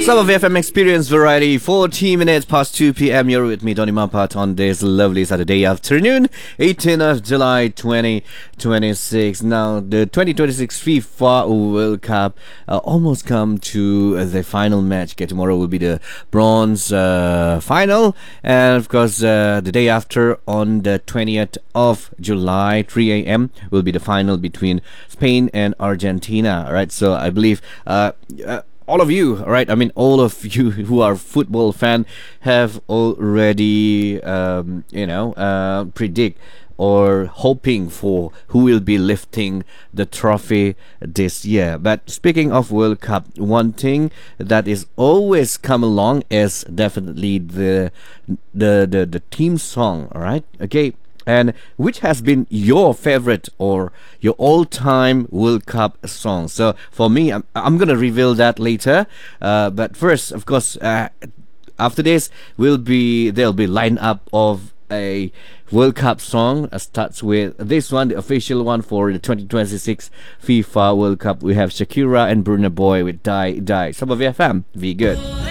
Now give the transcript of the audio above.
Some of FM Experience Variety, 14 minutes past 2 p.m. You're with me, Donny Mapat, on this lovely Saturday afternoon, 18th of July 2026. Now, the 2026 FIFA World Cup almost come to the final match. Okay, tomorrow will be the bronze final. And, of course, the day after, on the 20th of July, 3 a.m., will be the final between Spain and Argentina. All right, so I believe all of you, all right, I mean, all of you who are football fan have already, predict or hoping for who will be lifting the trophy this year. But speaking of World Cup, one thing that is always come along is definitely the team song, all right? Okay. And which has been your favorite or your all-time World Cup song? So for me, I'm gonna reveal that later. But first, of course, after this there'll be lineup of a World Cup song. Starts with this one, the official one for the 2026 FIFA World Cup. We have Shakira and Burna Boy with Die Die. Some of FM, be good.